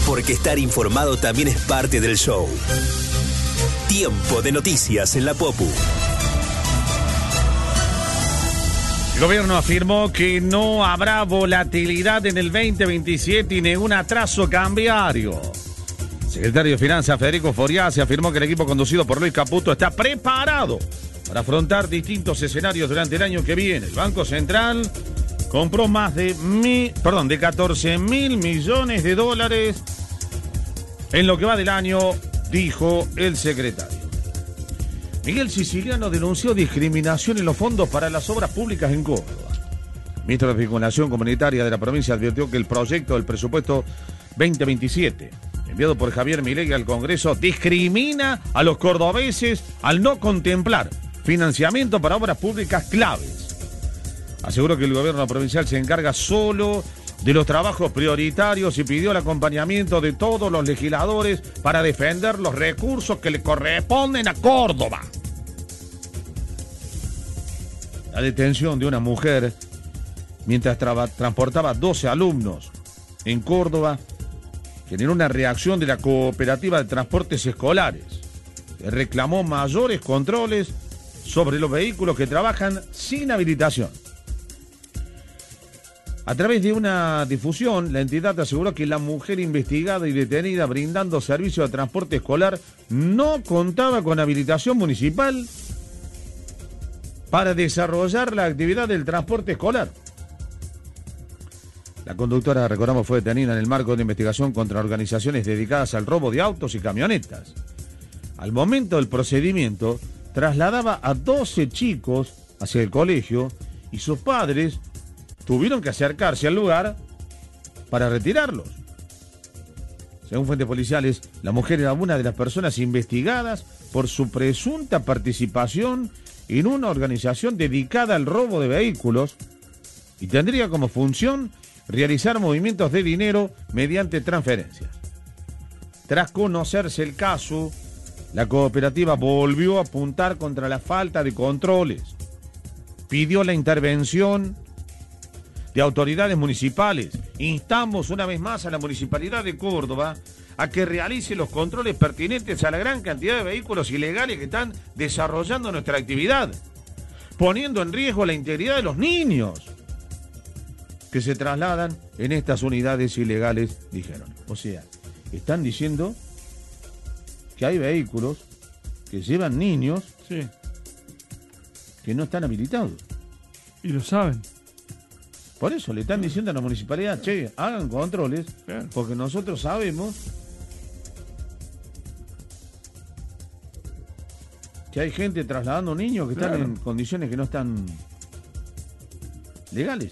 Porque estar informado también es parte del show. Tiempo de noticias en la Popu. El gobierno afirmó que no habrá volatilidad en el 2027 y ningún atraso cambiario. El secretario de Finanzas, Federico Foriasi, afirmó que el equipo conducido por Luis Caputo está preparado para afrontar distintos escenarios durante el año que viene. El Banco Central compró más de 14.000 millones de dólares en lo que va del año, dijo el secretario. Miguel Siciliano denunció discriminación en los fondos para las obras públicas en Córdoba. El ministro de Vinculación Comunitaria de la provincia advirtió que el proyecto del presupuesto 2027, enviado por Javier Milei al Congreso, discrimina a los cordobeses al no contemplar financiamiento para obras públicas claves. Aseguró que el gobierno provincial se encarga solo de los trabajos prioritarios y pidió el acompañamiento de todos los legisladores para defender los recursos que le corresponden a Córdoba. La detención de una mujer mientras transportaba 12 alumnos en Córdoba generó una reacción de la Cooperativa de Transportes Escolares, que reclamó mayores controles sobre los vehículos que trabajan sin habilitación. A través de una difusión, la entidad aseguró que la mujer investigada y detenida brindando servicio de transporte escolar no contaba con habilitación municipal para desarrollar la actividad del transporte escolar. La conductora, recordamos, fue detenida en el marco de investigación contra organizaciones dedicadas al robo de autos y camionetas. Al momento del procedimiento, trasladaba a 12 chicos hacia el colegio y sus padres tuvieron que acercarse al lugar para retirarlos. Según fuentes policiales, la mujer era una de las personas investigadas por su presunta participación en una organización dedicada al robo de vehículos y tendría como función realizar movimientos de dinero mediante transferencias. Tras conocerse el caso, la cooperativa volvió a apuntar contra la falta de controles. Pidió la intervención de autoridades municipales. Instamos una vez más a la Municipalidad de Córdoba a que realice los controles pertinentes a la gran cantidad de vehículos ilegales que están desarrollando nuestra actividad, poniendo en riesgo la integridad de los niños que se trasladan en estas unidades ilegales, dijeron. O sea, están diciendo que hay vehículos que llevan niños, sí, que no están habilitados. Y lo saben. Por eso le están diciendo a la municipalidad, che, hagan controles, Claro. porque nosotros sabemos que hay gente trasladando niños que están Claro. en condiciones que no están legales.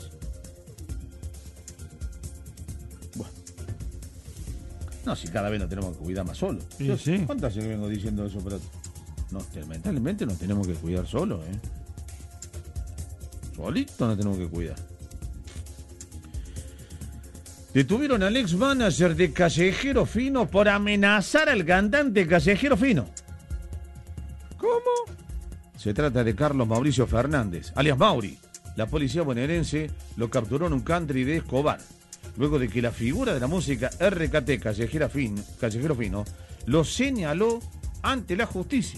Bueno. No, si cada vez nos tenemos que cuidar más solos. Sí, Yo, sí. ¿cuántas veces vengo diciendo eso? Pero lamentablemente nos tenemos que cuidar solos, Solito nos tenemos que cuidar. Detuvieron al ex manager de Callejero Fino por amenazar al cantante Callejero Fino. ¿Cómo? Se trata de Carlos Mauricio Fernández, alias Mauri. La policía bonaerense lo capturó en un country de Escobar, luego de que la figura de la música RKT Callejero Fino lo señaló ante la justicia.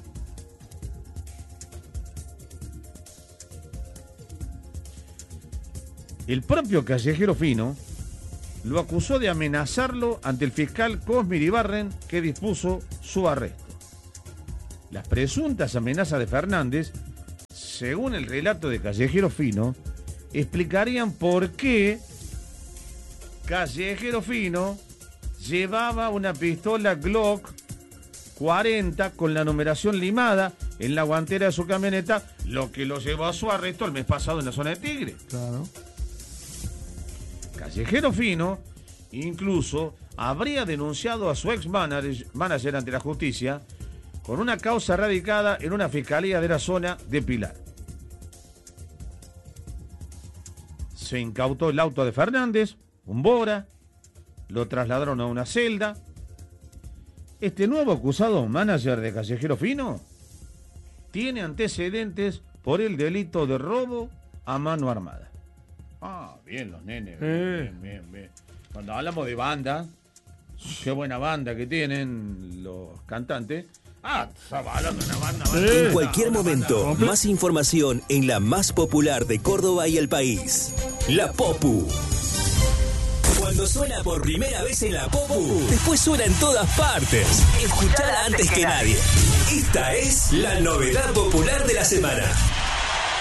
El propio Callejero Fino lo acusó de amenazarlo ante el fiscal Cosme Iribarren, que dispuso su arresto. Las presuntas amenazas de Fernández, según el relato de Callejero Fino, explicarían por qué Callejero Fino llevaba una pistola Glock 40 con la numeración limada en la guantera de su camioneta, lo que lo llevó a su arresto el mes pasado en la zona de Tigre. Claro. Callejero Fino incluso habría denunciado a su ex manager ante la justicia con una causa radicada en una fiscalía de la zona de Pilar. Se incautó el auto de Fernández, un Bora, lo trasladaron a una celda. Este nuevo acusado manager de Callejero Fino tiene antecedentes por el delito de robo a mano armada. Ah, bien los nenes, bien. Cuando hablamos de banda, Qué buena banda que tienen los cantantes. Ah, estaba hablando de una banda. En cualquier momento, más información en la más popular de Córdoba y el país. La Popu. Cuando suena por primera vez en la Popu, después suena en todas partes. Escuchala antes que nadie. Esta es la novedad popular de la semana.